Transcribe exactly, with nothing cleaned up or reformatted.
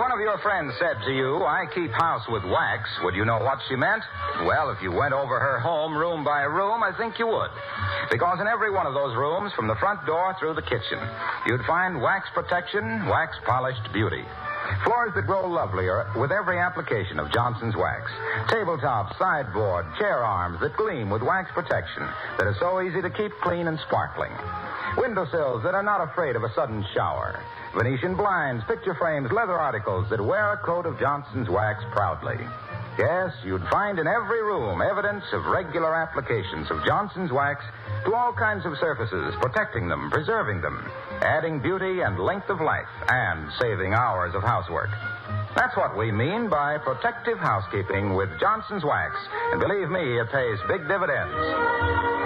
one of your friends said to you, I keep house with wax, would you know what she meant? Well, if you went over her home room by room, I think you would. Because in every one of those rooms, from the front door through the kitchen, you'd find wax protection, wax polished beauty. Floors that grow lovelier with every application of Johnson's wax. Tabletops, sideboard, chair arms that gleam with wax protection that are so easy to keep clean and sparkling. Windowsills that are not afraid of a sudden shower. Venetian blinds, picture frames, leather articles that wear a coat of Johnson's wax proudly. Yes, you'd find in every room evidence of regular applications of Johnson's wax to all kinds of surfaces, protecting them, preserving them, adding beauty and length of life, and saving hours of housework. That's what we mean by protective housekeeping with Johnson's wax. And believe me, it pays big dividends.